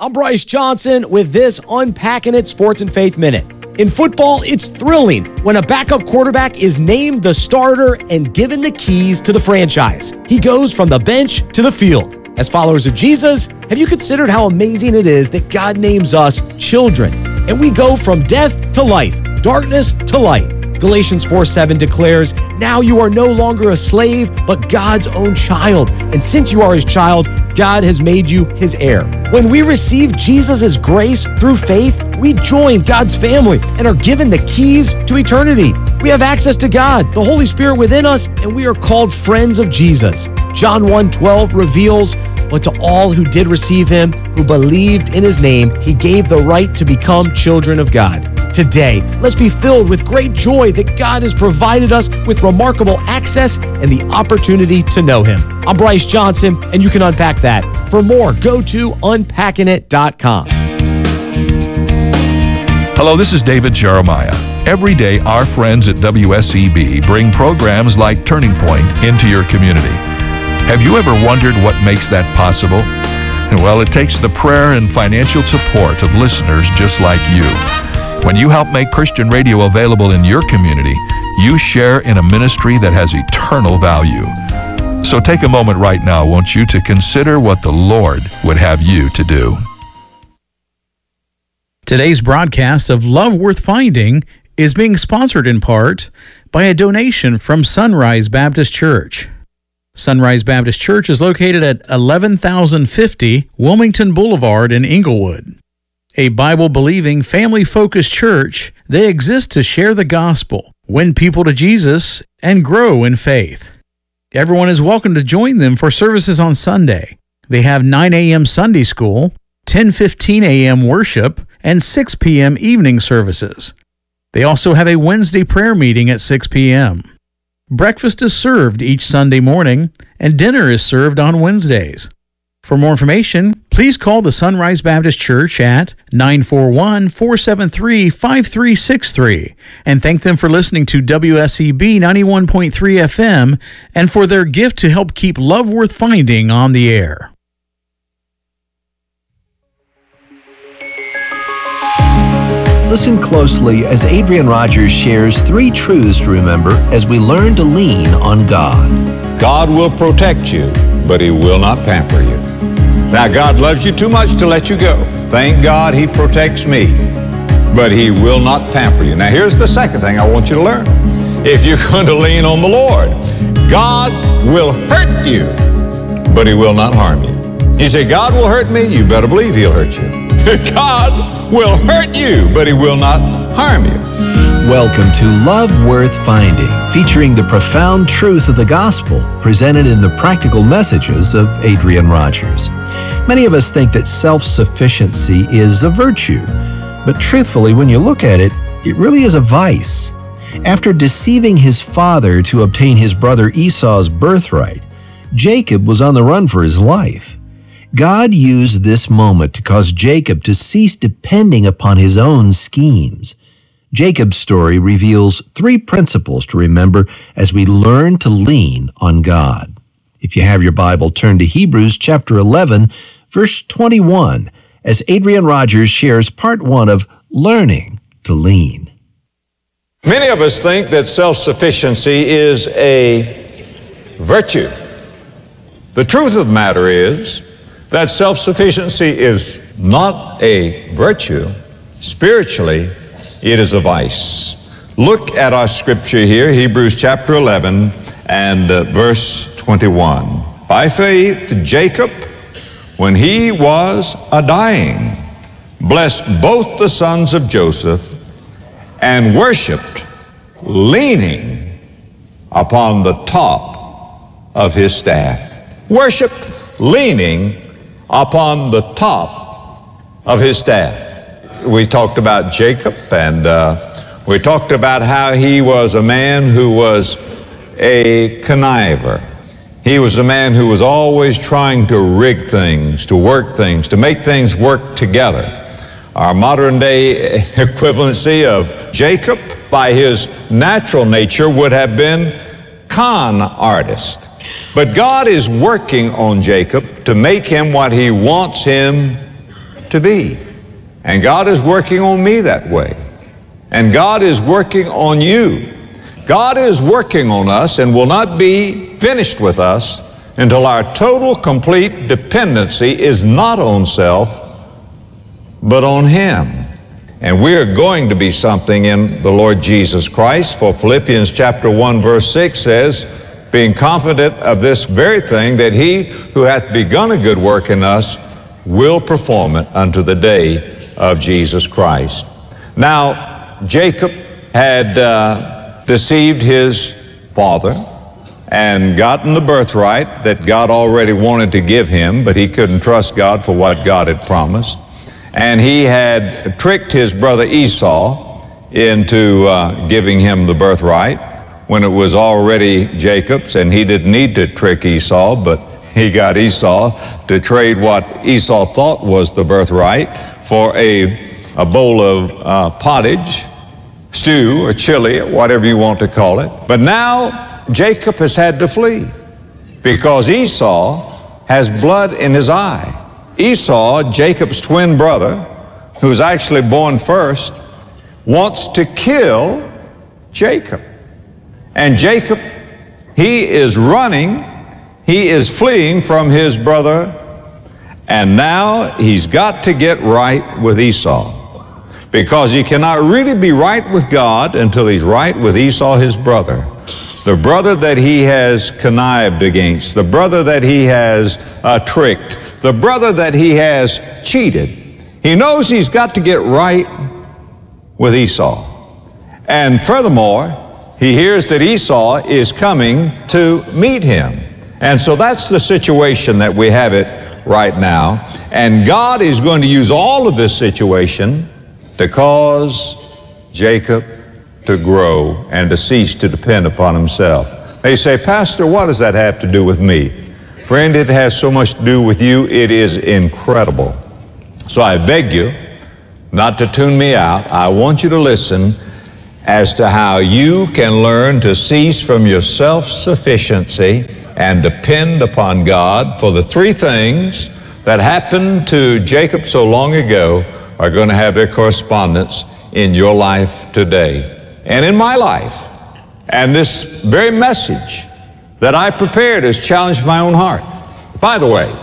I'm Bryce Johnson with this Unpacking It Sports and Faith Minute. In football, it's thrilling when a backup quarterback is named the starter and given the keys to the franchise. He goes from the bench to the field. As followers of Jesus, have you considered how amazing it is that God names us children, and we go from death to life, darkness to light? Galatians 4:7 declares, "Now you are no longer a slave, but God's own child. And since you are his child, God has made you his heir." When we receive Jesus' grace through faith, we join God's family and are given the keys to eternity. We have access to God, the Holy Spirit within us, and we are called friends of Jesus. John 1:12 reveals, "But to all who did receive him, who believed in his name, he gave the right to become children of God." Today, let's be filled with great joy that God has provided us with remarkable access and the opportunity to know him. I'm Bryce Johnson, and you can unpack that. For more, go to unpackingit.com. Hello, this is David Jeremiah. Every day, our friends at WSEB bring programs like Turning Point into your community. Have you ever wondered what makes that possible? Well, it takes the prayer and financial support of listeners just like you. When you help make Christian radio available in your community, you share in a ministry that has eternal value. So take a moment right now, won't you, to consider what the Lord would have you to do. Today's broadcast of Love Worth Finding is being sponsored in part by a donation from Sunrise Baptist Church. Sunrise Baptist Church is located at 11,050 Wilmington Boulevard in Inglewood. A Bible-believing, family-focused church, they exist to share the gospel, win people to Jesus, and grow in faith. Everyone is welcome to join them for services on Sunday. They have 9 a.m. Sunday school, 10:15 a.m. worship, and 6 p.m. evening services. They also have a Wednesday prayer meeting at 6 p.m. Breakfast is served each Sunday morning, and dinner is served on Wednesdays. For more information, please call the Sunrise Baptist Church at 941-473-5363 and thank them for listening to WSEB 91.3 FM and for their gift to help keep Love Worth Finding on the air. Listen closely as Adrian Rogers shares 3 truths to remember as we learn to lean on God. God will protect you, but he will not pamper you. Now, God loves you too much to let you go. Thank God he protects me, but he will not pamper you. Now, here's the second thing I want you to learn. If you're going to lean on the Lord, God will hurt you, but he will not harm you. You say, God will hurt me? You better believe he'll hurt you. God will hurt you, but he will not harm you. Welcome to Love Worth Finding, featuring the profound truth of the gospel presented in the practical messages of Adrian Rogers. Many of us think that self-sufficiency is a virtue, but truthfully, when you look at it, it really is a vice. After deceiving his father to obtain his brother Esau's birthright, Jacob was on the run for his life. God used this moment to cause Jacob to cease depending upon his own schemes. Jacob's story reveals 3 principles to remember as we learn to lean on God. If you have your Bible, turn to Hebrews chapter 11, verse 21, as Adrian Rogers shares part 1 of Learning to Lean. Many of us think that self-sufficiency is a virtue. The truth of the matter is that self-sufficiency is not a virtue. Spiritually, it is a vice. Look at our scripture here, Hebrews chapter 11 and verse 21. By faith, Jacob, when he was a-dying, blessed both the sons of Joseph and worshiped, leaning upon the top of his staff. Worshiped, leaning upon the top of his staff. We talked about Jacob, and we talked about how he was a man who was a conniver. He was a man who was always trying to rig things, to work things, to make things work together. Our modern day equivalency of Jacob, by his natural nature, would have been con artist. But God is working on Jacob to make him what he wants him to be. And God is working on me that way. And God is working on you. God is working on us and will not be finished with us until our total, complete dependency is not on self, but on Him. And we are going to be something in the Lord Jesus Christ. For Philippians chapter 1, verse 6 says, being confident of this very thing, that He who hath begun a good work in us will perform it unto the day of Jesus Christ. Now, Jacob had deceived his father and gotten the birthright that God already wanted to give him, but he couldn't trust God for what God had promised. And he had tricked his brother Esau into giving him the birthright when it was already Jacob's, and he didn't need to trick Esau, but he got Esau to trade what Esau thought was the birthright for a bowl of pottage, stew or chili, or whatever you want to call it. But now Jacob has had to flee because Esau has blood in his eye. Esau, Jacob's twin brother, who's actually born first, wants to kill Jacob. And Jacob, he is running, he is fleeing from his brother, and now he's got to get right with Esau, because he cannot really be right with God until he's right with Esau, his brother. The brother that he has connived against, the brother that he has tricked, the brother that he has cheated. He knows he's got to get right with Esau. And furthermore, he hears that Esau is coming to meet him. And so that's the situation that we have it right now. And God is going to use all of this situation to cause Jacob to grow and to cease to depend upon himself. They say, Pastor, what does that have to do with me? Friend, it has so much to do with you, it is incredible. So I beg you not to tune me out. I want you to listen as to how you can learn to cease from your self-sufficiency and depend upon God. For the three things that happened to Jacob so long ago are going to have their correspondence in your life today and in my life. And this very message that I prepared has challenged my own heart. By the way,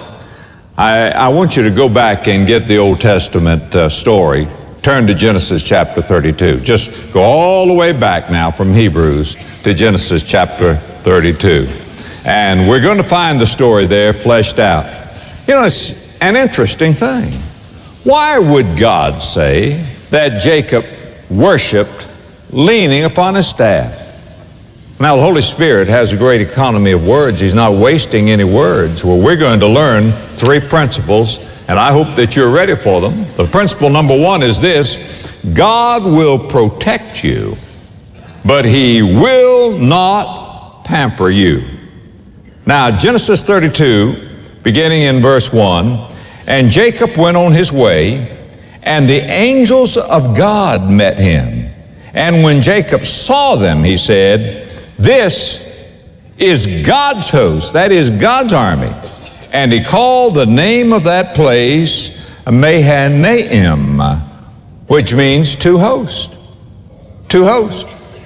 I want you to go back and get the Old Testament story. Turn to Genesis chapter 32. Just go all the way back now from Hebrews to Genesis chapter 32. And we're going to find the story there fleshed out. You know, it's an interesting thing. Why would God say that Jacob worshiped leaning upon his staff? Now, the Holy Spirit has a great economy of words. He's not wasting any words. Well, we're going to learn three principles, and I hope that you're ready for them. The principle number one is this: God will protect you, but He will not pamper you. Now, Genesis 32, beginning in verse 1, and Jacob went on his way, and the angels of God met him. And when Jacob saw them, he said, this is God's host, that is God's army. And he called the name of that place Mahanaim, which means to host. To host.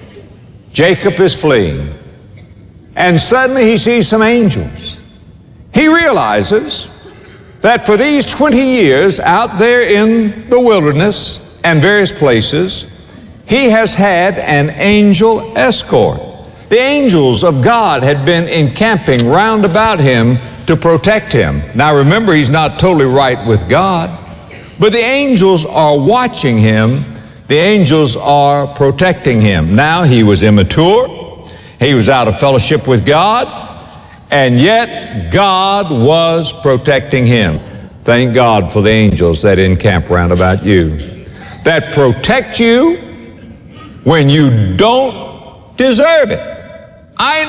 Jacob is fleeing. And suddenly he sees some angels. He realizes that for these 20 years out there in the wilderness and various places, he has had an angel escort. The angels of God had been encamping round about him to protect him. Now remember, he's not totally right with God, but the angels are watching him. The angels are protecting him. Now he was immature. He was out of fellowship with God, and yet God was protecting him. Thank God for the angels that encamp round about you, that protect you when you don't deserve it. I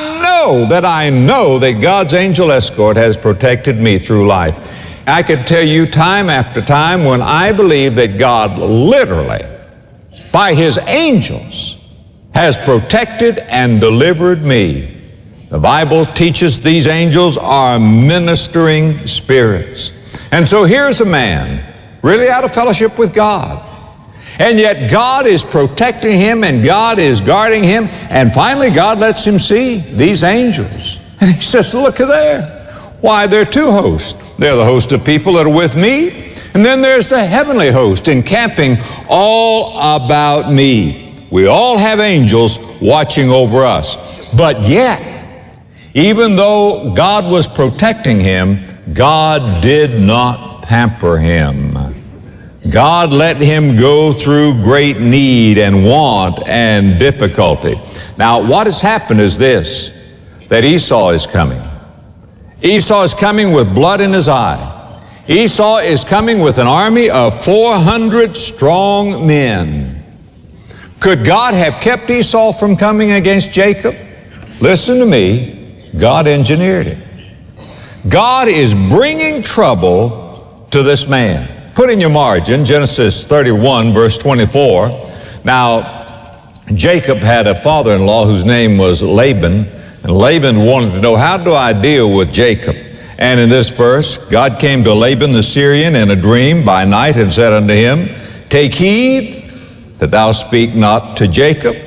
know that God's angel escort has protected me through life. I could tell you time after time when I believe that God literally, by His angels, has protected and delivered me. The Bible teaches these angels are ministering spirits. And so here's a man really out of fellowship with God. And yet God is protecting him and God is guarding him. And finally God lets him see these angels. And he says, look at there. Why, there are two hosts. They're the host of people that are with me. And then there's the heavenly host encamping all about me. We all have angels watching over us. But yet, even though God was protecting him, God did not pamper him. God let him go through great need and want and difficulty. Now, what has happened is this, that Esau is coming. Esau is coming with blood in his eye. Esau is coming with an army of 400 strong men. Could God have kept Esau from coming against Jacob? Listen to me, God engineered it. God is bringing trouble to this man. Put in your margin, Genesis 31, verse 24. Now, Jacob had a father-in-law whose name was Laban, and Laban wanted to know, how do I deal with Jacob? And in this verse, God came to Laban the Syrian in a dream by night and said unto him, take heed that thou speak not to Jacob,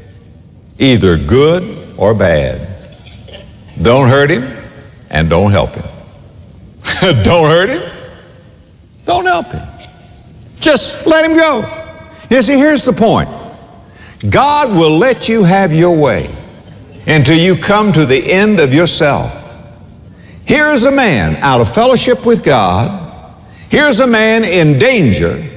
either good or bad. Don't hurt him and don't help him. Don't hurt him. Don't help him. Just let him go. You see, here's the point. God will let you have your way until you come to the end of yourself. Here is a man out of fellowship with God. Here's a man in danger.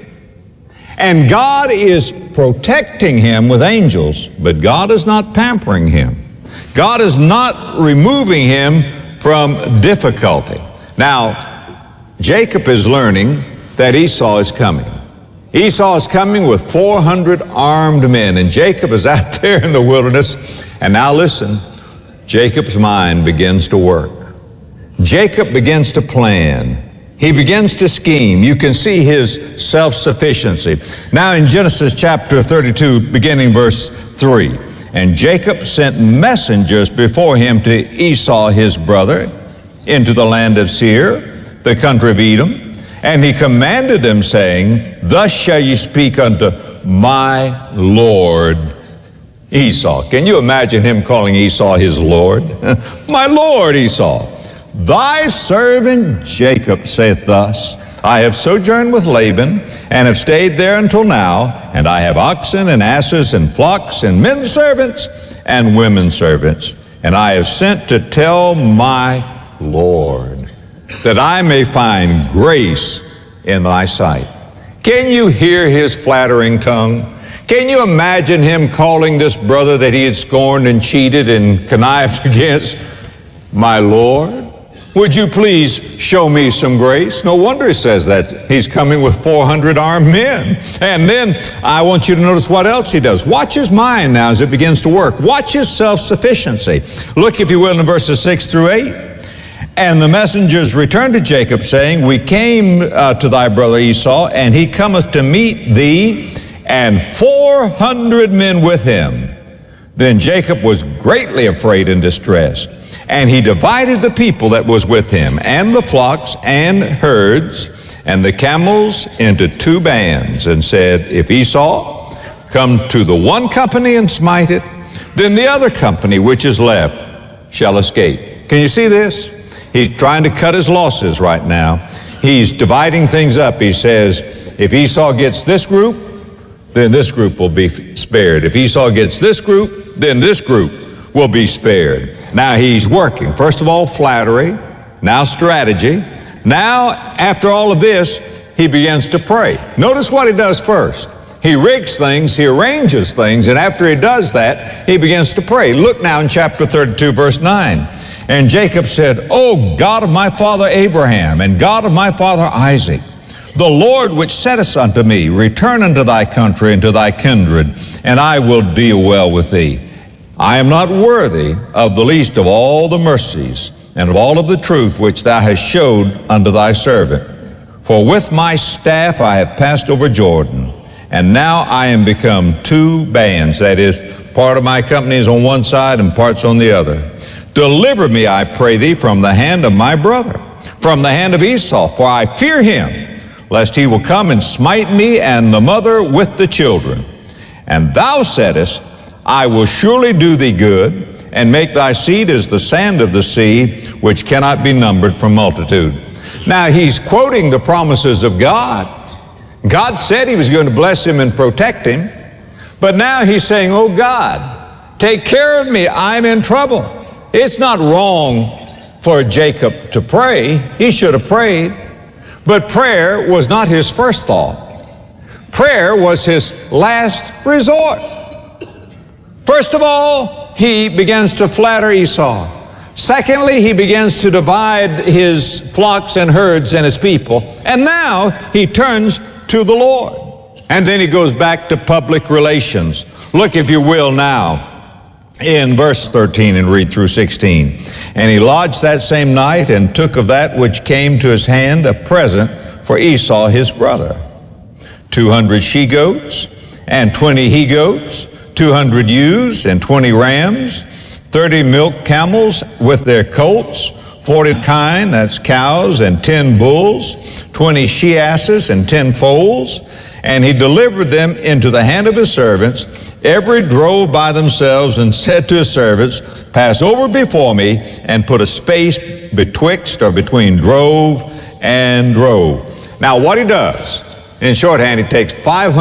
And God is protecting him with angels, but God is not pampering him. God is not removing him from difficulty. Now, Jacob is learning that Esau is coming. Esau is coming with 400 armed men, and Jacob is out there in the wilderness. And now listen, Jacob's mind begins to work. Jacob begins to plan. He begins to scheme. You can see his self-sufficiency. Now in Genesis chapter 32, beginning verse 3, and Jacob sent messengers before him to Esau his brother into the land of Seir, the country of Edom, and he commanded them, saying, thus shall ye speak unto my Lord Esau. Can you imagine him calling Esau his Lord? My Lord Esau, thy servant Jacob saith thus, I have sojourned with Laban, and have stayed there until now, and I have oxen and asses and flocks and men servants and women servants, and I have sent to tell my Lord, that I may find grace in thy sight. Can you hear his flattering tongue? Can you imagine him calling this brother that he had scorned and cheated and connived against, my Lord? Would you please show me some grace? No wonder he says that. He's coming with 400 armed men. And then I want you to notice what else he does. Watch his mind now as it begins to work. Watch his self-sufficiency. Look, if you will, in verses 6 through 8. And the messengers returned to Jacob, saying, we came to thy brother Esau, and he cometh to meet thee, and 400 men with him. Then Jacob was greatly afraid and distressed, and he divided the people that was with him, and the flocks and herds, and the camels into two bands, and said, if Esau come to the one company and smite it, then the other company which is left shall escape. Can you see this? He's trying to cut his losses right now. He's dividing things up. He says, if Esau gets this group, then this group will be spared. If Esau gets this group, then this group will be spared. Now he's working. First of all, flattery. Now strategy. Now, after all of this, he begins to pray. Notice what he does first. He rigs things, he arranges things, and after he does that, he begins to pray. Look now in chapter 32, verse 9. And Jacob said, O God of my father Abraham, and God of my father Isaac, the Lord which saidst unto me, return unto thy country and to thy kindred, and I will deal well with thee. I am not worthy of the least of all the mercies and of all of the truth which thou hast showed unto thy servant. For with my staff I have passed over Jordan, and now I am become two bands, that is, part of my company is on one side and parts on the other. Deliver me, I pray thee, from the hand of my brother, from the hand of Esau, for I fear him, lest he will come and smite me and the mother with the children. And thou saidest, I will surely do thee good, and make thy seed as the sand of the sea, which cannot be numbered for multitude. Now he's quoting the promises of God. God said he was going to bless him and protect him, but now he's saying, oh God, take care of me, I'm in trouble. It's not wrong for Jacob to pray. He should have prayed, but prayer was not his first thought. Prayer was his last resort. First of all, he begins to flatter Esau. Secondly, he begins to divide his flocks and herds and his people. And now he turns to the Lord. And then he goes back to public relations. Look, if you will, now in verse 13 and read through 16. And he lodged that same night and took of that which came to his hand a present for Esau his brother, 200 she-goats and 20 he-goats, 200 ewes and 20 rams, 30 milk camels with their colts, 40 kine, that's cows, and 10 bulls, 20 she-asses and 10 foals. And he delivered them into the hand of his servants. Every drove by themselves, and said to his servants, pass over before me, and put a space betwixt or between drove and drove. Now what he does, in shorthand, he takes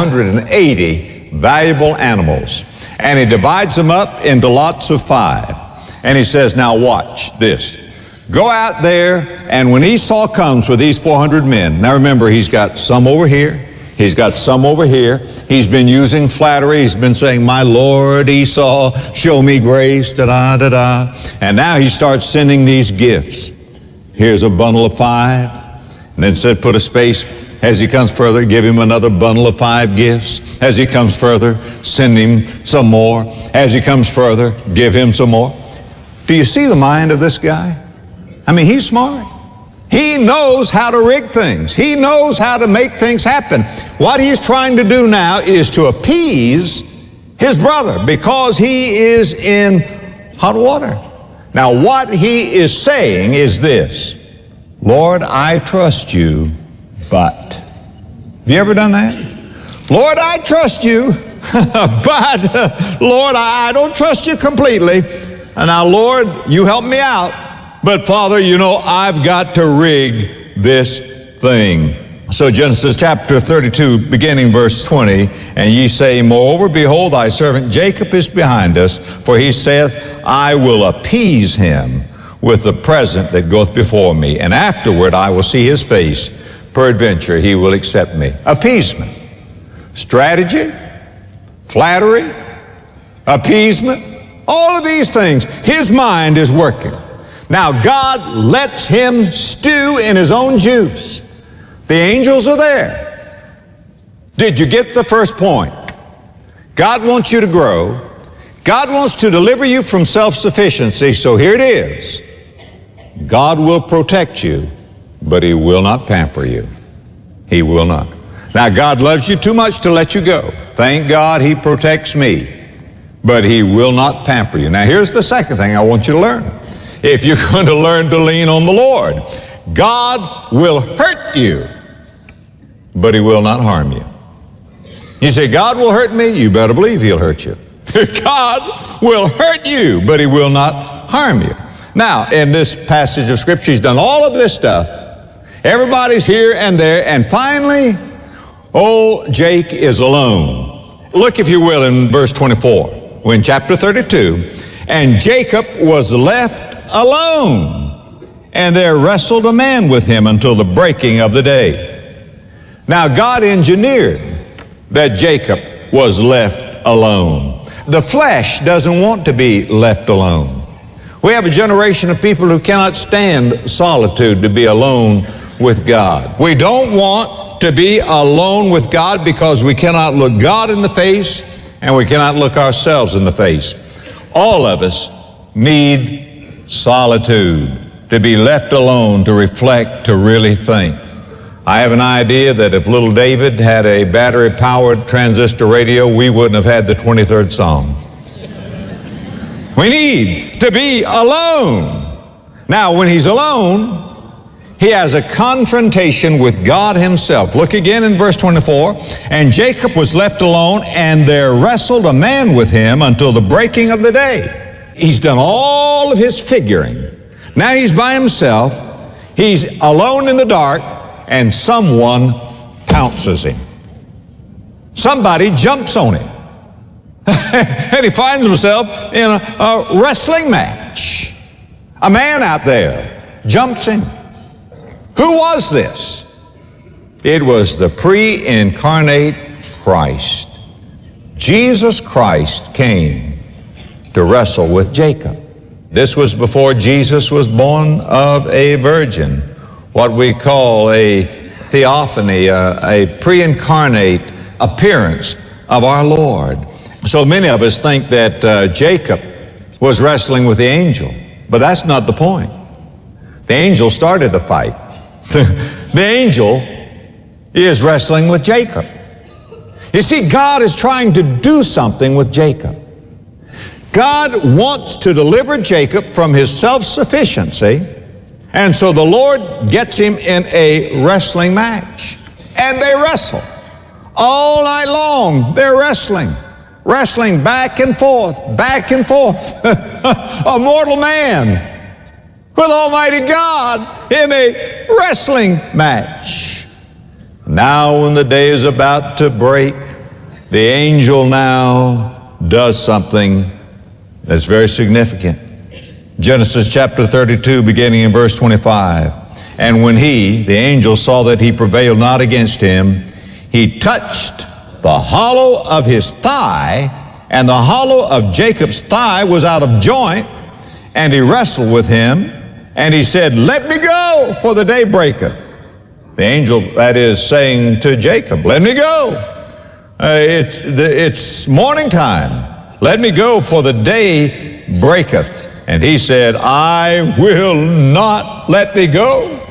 580 valuable animals, and he divides them up into lots of 5. And he says, now watch this. Go out there, and when Esau comes with these 400 men, now remember, he's got some over here, he's got some over here. He's been using flattery. He's been saying, my Lord Esau, show me grace, da-da-da-da. And now he starts sending these gifts. Here's a bundle of 5. And then said, put a space. As he comes further, give him another bundle of 5 gifts. As he comes further, send him some more. As he comes further, give him some more. Do you see the mind of this guy? I mean, he's smart. He knows how to rig things. He knows how to make things happen. What he's trying to do now is to appease his brother because he is in hot water. Now, what he is saying is this: Lord, I trust you, but. Have you ever done that? Lord, I trust you, but Lord, I don't trust you completely. And now, Lord, you help me out. But Father, you know, I've got to rig this thing. So Genesis chapter 32, beginning verse 20, and ye say, moreover, behold, thy servant Jacob is behind us, for he saith, I will appease him with the present that goeth before me, and afterward I will see his face. Peradventure he will accept me. Appeasement, strategy, flattery, appeasement, all of these things. His mind is working. Now God lets him stew in his own juice. The angels are there. Did you get the first point? God wants you to grow. God wants to deliver you from self-sufficiency. So here it is. God will protect you, but he will not pamper you. He will not. Now God loves you too much to let you go. Thank God he protects me, but he will not pamper you. Now here's the second thing I want you to learn. If you're going to learn to lean on the Lord, God will hurt you, but he will not harm you. You say, God will hurt me? You better believe he'll hurt you. God will hurt you, but he will not harm you. Now, in this passage of Scripture, he's done all of this stuff. Everybody's here and there, and finally, old Jake is alone. Look, if you will, in verse 24. We're in chapter 32. And Jacob was left alone, and there wrestled a man with him until the breaking of the day. Now God engineered that Jacob was left alone. The flesh doesn't want to be left alone. We have a generation of people who cannot stand solitude, to be alone with God. We don't want to be alone with God because we cannot look God in the face and we cannot look ourselves in the face. All of us need solitude, to be left alone, to reflect, to really think. I have an idea that if little David had a battery-powered transistor radio, we wouldn't have had the 23rd Psalm. We need to be alone. Now, when he's alone, He has a confrontation with God himself. Look again in verse 24. And Jacob was left alone, and there wrestled a man with him until the breaking of the day. He's done all of his figuring. Now he's by himself. He's alone in the dark, and someone pounces him. Somebody jumps on him. And he finds himself in a wrestling match. A man out there jumps him. Who was this? It was the pre-incarnate Christ. Jesus Christ came to wrestle with Jacob. This was before Jesus was born of a virgin, what we call a theophany, a pre-incarnate appearance of our Lord. So many of us think that Jacob was wrestling with the angel, but that's not the point. The angel started the fight. The angel is wrestling with Jacob. You see, God is trying to do something with Jacob. God wants to deliver Jacob from his self-sufficiency, and so the Lord gets him in a wrestling match. And they wrestle. All night long, they're wrestling back and forth, back and forth. A mortal man with Almighty God in a wrestling match. Now when the day is about to break, the angel now does something that's very significant. Genesis chapter 32, beginning in verse 25. And when he, the angel, saw that he prevailed not against him, he touched the hollow of his thigh, and the hollow of Jacob's thigh was out of joint, and he wrestled with him, and he said, Let me go, for the day breaketh. The angel, that is, saying to Jacob, Let me go. It's morning time. Let me go, for the day breaketh. And he said, I will not let thee go,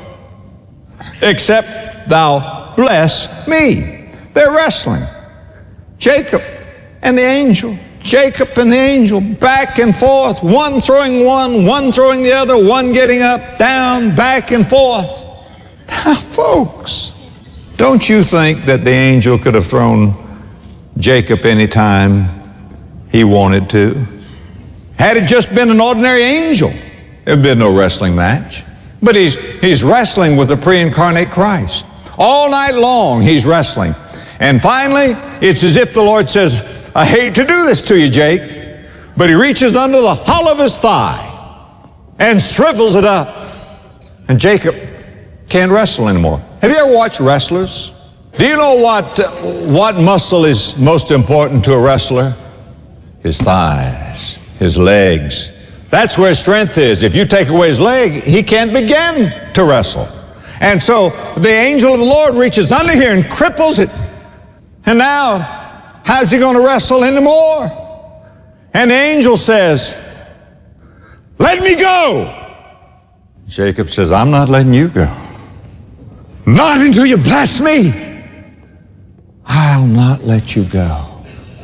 except thou bless me. They're wrestling. Jacob and the angel. Jacob and the angel, back and forth, one throwing one throwing the other, one getting up, down, back and forth. Now, folks, don't you think that the angel could have thrown Jacob any time he wanted to? Had it just been an ordinary angel, there'd been no wrestling match. But he's wrestling with the pre-incarnate Christ. All night long, he's wrestling. And finally, it's as if the Lord says, I hate to do this to you, Jake, but he reaches under the hollow of his thigh and shrivels it up. And Jacob can't wrestle anymore. Have you ever watched wrestlers? Do you know what muscle is most important to a wrestler? His thighs, his legs. That's where his strength is. If you take away his leg, he can't begin to wrestle. And so the angel of the Lord reaches under here and cripples it. And now, how's he going to wrestle anymore? And the angel says, Let me go. Jacob says, I'm not letting you go. Not until you bless me. I'll not let you go.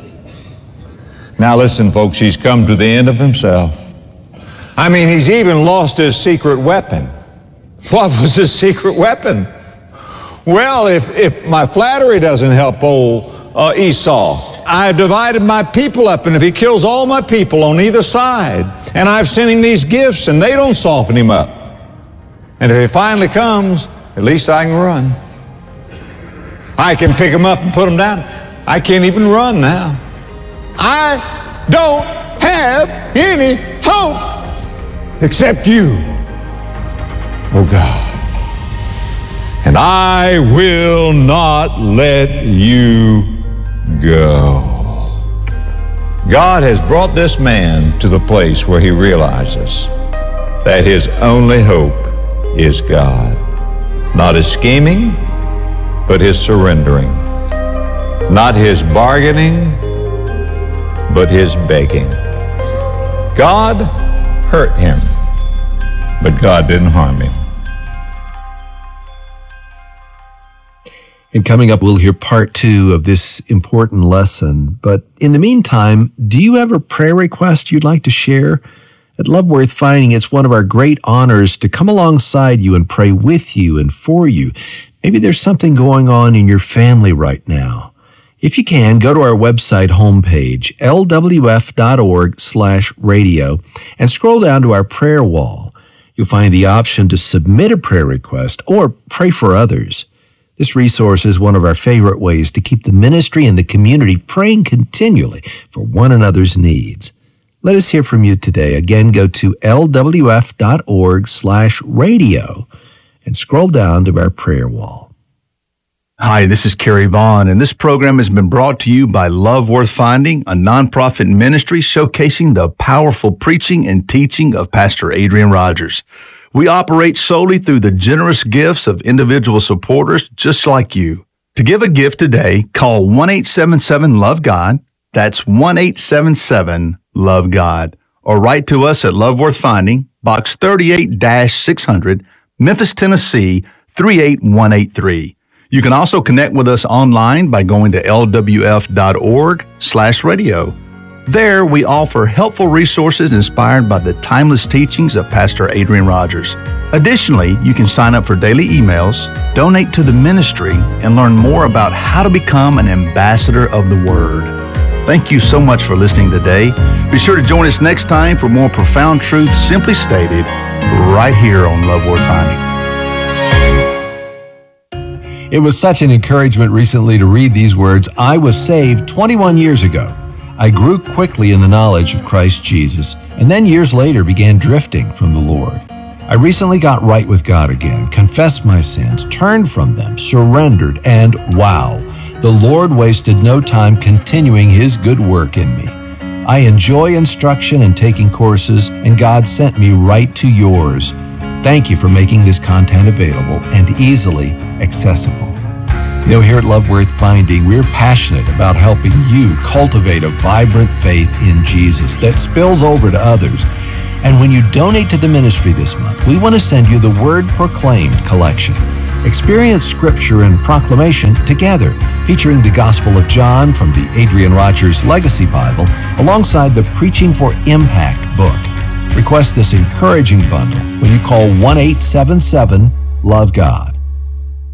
Now listen, folks, he's come to the end of himself. I mean, he's even lost his secret weapon. What was his secret weapon? Well, if my flattery doesn't help old Esau, I divided my people up, and if he kills all my people on either side, and I've sent him these gifts, and they don't soften him up, and if he finally comes, at least I can run. I can pick him up and put him down. I can't even run now. I don't have any hope except you, oh God. And I will not let you go. God has brought this man to the place where he realizes that his only hope is God. Not his scheming, but his surrendering. Not his bargaining, but his begging. God hurt him, but God didn't harm him. And coming up, we'll hear part 2 of this important lesson. But in the meantime, do you have a prayer request you'd like to share? At Love Worth Finding, it's one of our great honors to come alongside you and pray with you and for you. Maybe there's something going on in your family right now. If you can, go to our website homepage, lwf.org/radio, and scroll down to our prayer wall. You'll find the option to submit a prayer request or pray for others. This resource is one of our favorite ways to keep the ministry and the community praying continually for one another's needs. Let us hear from you today. Again, go to lwf.org/radio and scroll down to our prayer wall. Hi, this is Kerry Vaughn, and this program has been brought to you by Love Worth Finding, a nonprofit ministry showcasing the powerful preaching and teaching of Pastor Adrian Rogers. We operate solely through the generous gifts of individual supporters just like you. To give a gift today, call 1-877-LOVE-GOD. That's 1-877-LOVE-GOD. Or write to us at Love Worth Finding, Box 38-600, Memphis, Tennessee, 38183. You can also connect with us online by going to lwf.org/radio. There, we offer helpful resources inspired by the timeless teachings of Pastor Adrian Rogers. Additionally, you can sign up for daily emails, donate to the ministry, and learn more about how to become an ambassador of the Word. Thank you so much for listening today. Be sure to join us next time for more profound truth simply stated right here on Love Worth Finding. It was such an encouragement recently to read these words. I was saved 21 years ago. I grew quickly in the knowledge of Christ Jesus, and then years later began drifting from the Lord. I recently got right with God again, confessed my sins, turned from them, surrendered, and wow, the Lord wasted no time continuing His good work in me. I enjoy instruction and taking courses, and God sent me right to yours. Thank you for making this content available and easily accessible. You know, here at Love Worth Finding, we're passionate about helping you cultivate a vibrant faith in Jesus that spills over to others. And when you donate to the ministry this month, we want to send you the Word Proclaimed collection. Experience Scripture and Proclamation together, featuring the Gospel of John from the Adrian Rogers Legacy Bible, alongside the Preaching for Impact book. Request this encouraging bundle when you call 1-877-LOVE-GOD.